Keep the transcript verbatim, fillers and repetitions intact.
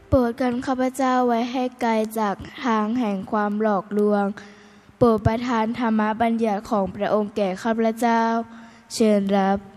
โปรดกันข้าพเจ้าไว้ให้ไกลจากทางแห่งความหลอกลวงโปรดประทานธรรมบัญญัติของพระองค์แก่ข้าพเจ้าเชิญรับ